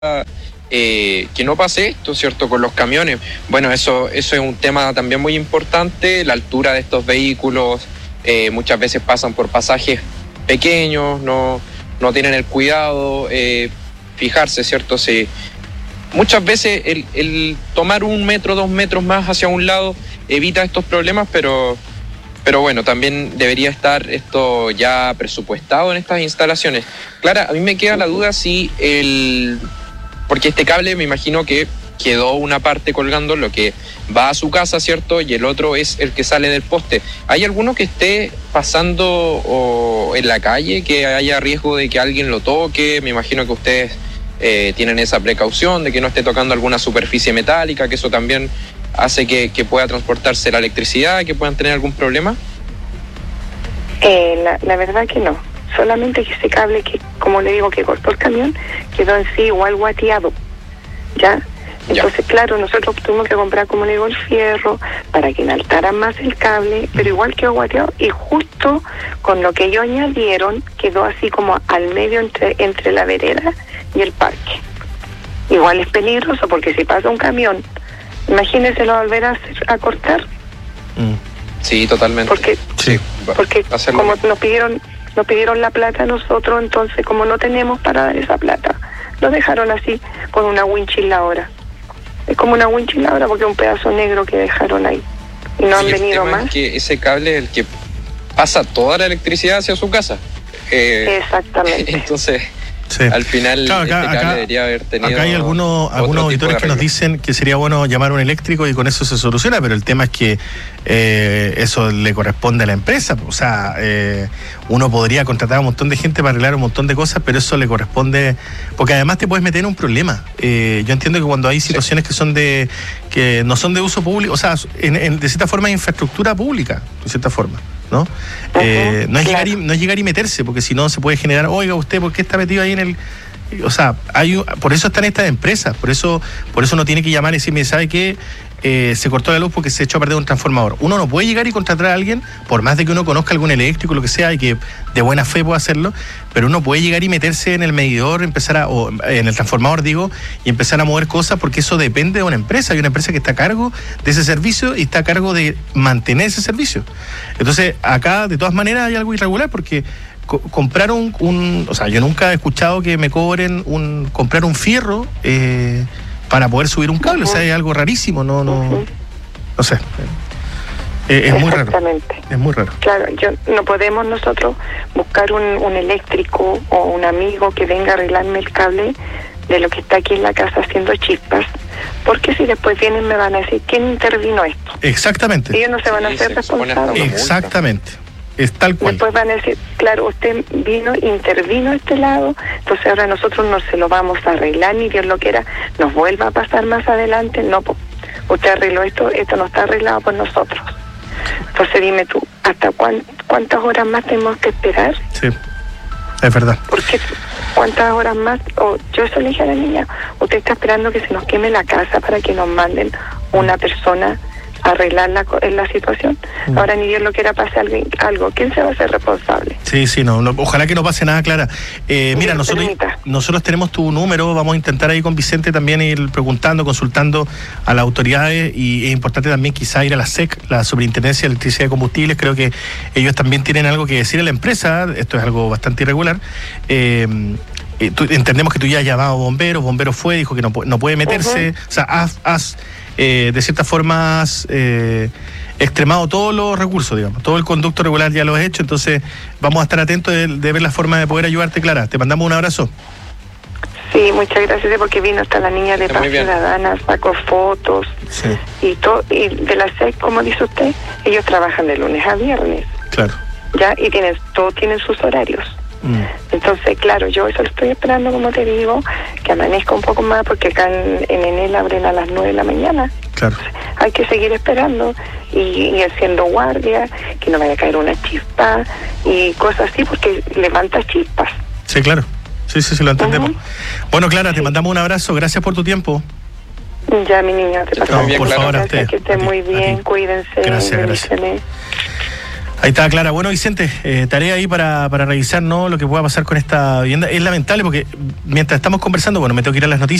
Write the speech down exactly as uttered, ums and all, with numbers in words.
Eh, que no pase esto, ¿cierto?, con los camiones. Bueno, eso, eso es un tema también muy importante, la altura de estos vehículos, eh, muchas veces pasan por pasajes pequeños, no, no tienen el cuidado, eh, fijarse, ¿cierto? Se, muchas veces el, el tomar un metro, dos metros más hacia un lado evita estos problemas, pero, pero bueno, también debería estar esto ya presupuestado en estas instalaciones. Clara, a mí me queda la duda si el... Porque este cable me imagino que quedó una parte colgando, lo que va a su casa, ¿cierto? Y el otro es el que sale del poste. ¿Hay alguno que esté pasando o en la calle, que haya riesgo de que alguien lo toque? Me imagino que ustedes eh, tienen esa precaución de que no esté tocando alguna superficie metálica, que eso también hace que, que pueda transportarse la electricidad, que puedan tener algún problema. Eh, la, la verdad que no. Solamente que ese cable que, como le digo, que cortó el camión, quedó en sí igual guateado, ¿ya? Entonces, ya. Claro, nosotros tuvimos que comprar, como le digo, el fierro para que enaltara más el cable, pero igual quedó guateado y justo con lo que ellos añadieron, quedó así como al medio entre, entre la vereda y el parque. Igual es peligroso porque si pasa un camión, imagínese lo volver a, hacer, a cortar. Mm. Sí, totalmente. Porque, sí, porque como nos pidieron... Nos pidieron la plata a nosotros, entonces como no tenemos para dar esa plata, lo dejaron así, con una winchiladora. Es como una winchiladora porque es un pedazo negro que dejaron ahí. Y no sí, han venido más. Es que ese cable es el que pasa toda la electricidad hacia su casa. Eh, Exactamente. Entonces, sí. Al final, claro, acá, este cable acá, debería haber tenido. Acá hay algunos, algunos auditores que nos dicen que sería bueno llamar a un eléctrico y con eso se soluciona, pero el tema es que eh, eso le corresponde a la empresa. O sea, eh, uno podría contratar a un montón de gente para arreglar un montón de cosas, pero eso le corresponde. Porque además te puedes meter en un problema. Eh, yo entiendo que cuando hay situaciones sí. que son de que no son de uso público, o sea, en, en, de cierta forma, infraestructura pública, de cierta forma. ¿No? Uh-huh, eh, no, es claro. llegar y, no es llegar y meterse, porque si no se puede generar, oiga, usted, ¿por qué está metido ahí en el...? O sea, hay, por eso están estas empresas, por eso por eso uno tiene que llamar y decirme, ¿sabe qué? Eh, se cortó la luz porque se echó a perder un transformador. Uno no puede llegar y contratar a alguien, por más de que uno conozca algún eléctrico, lo que sea, y que de buena fe pueda hacerlo, pero uno puede llegar y meterse en el medidor, empezar a, o en el transformador, digo, y empezar a mover cosas, porque eso depende de una empresa. Hay una empresa que está a cargo de ese servicio y está a cargo de mantener ese servicio. Entonces, acá, de todas maneras, hay algo irregular, porque co- comprar un, un... O sea, yo nunca he escuchado que me cobren un... comprar un fierro... Eh, para poder subir un cable, uh-huh. o sea, es algo rarísimo, no, no, uh-huh. no sé, es, es muy raro, es muy raro. Claro, yo no podemos nosotros buscar un, un eléctrico o un amigo que venga a arreglarme el cable de lo que está aquí en la casa haciendo chispas, porque si después vienen me van a decir, ¿quién intervino esto? Exactamente. Ellos no se van sí, a hacer responsables. Exactamente. Es tal cual. Después van a decir, claro, usted vino, intervino a este lado, entonces ahora nosotros no se lo vamos a arreglar, ni Dios lo quiera, nos vuelva a pasar más adelante. No, pues, usted arregló esto, esto no está arreglado por nosotros. Entonces dime tú, ¿hasta cuán, cuántas horas más tenemos que esperar? Sí, es verdad. Porque cuántas horas más, o yo eso le dije a la niña, usted está esperando que se nos queme la casa para que nos manden una persona arreglar la, la situación. Mm. Ahora ni Dios lo quiera pasar algo, algo. ¿Quién se va a hacer responsable? Sí, sí, no, no ojalá que no pase nada, Clara. Eh, mira, nosotros, nosotros tenemos tu número, vamos a intentar ahí con Vicente también ir preguntando, consultando a las autoridades, y es importante también quizá ir a la S E C, la Superintendencia de Electricidad y Combustibles. Creo que ellos también tienen algo que decir a la empresa, esto es algo bastante irregular. Eh, Eh, tú, entendemos que tú ya has llamado a bomberos, bomberos fue, dijo que no, no puede meterse, uh-huh. o sea, has, has eh, de cierta forma has eh, extremado todos los recursos, digamos, todo el conducto regular ya lo has hecho, entonces vamos a estar atentos de, de ver la forma de poder ayudarte, Clara. Te mandamos un abrazo. Sí, muchas gracias, porque vino hasta la niña de Paz Ciudadana, sacó fotos, sí. y todo, y de la S E C, como dice usted, ellos trabajan de lunes a viernes. Claro. Ya, y tienen, todos tienen sus horarios. Mm. Entonces, claro, yo eso lo estoy esperando, como te digo, que amanezca un poco más, porque acá en, en Enel abren a las nueve de la mañana. Claro. Entonces, hay que seguir esperando y, y haciendo guardia, que no vaya a caer una chispa y cosas así, porque levanta chispas. Sí, claro. Sí, sí, sí, lo entendemos. Uh-huh. Bueno, Clara, sí. Te mandamos un abrazo. Gracias por tu tiempo. Ya, mi niña, te pasamos. No, por favor, a usted. Que esté muy bien, cuídense. Gracias, gracias. Ahí está, Clara. Bueno, Vicente, eh, tarea ahí para, para revisar, ¿no?, lo que pueda pasar con esta vivienda. Es lamentable porque mientras estamos conversando, bueno, me tengo que ir a las noticias.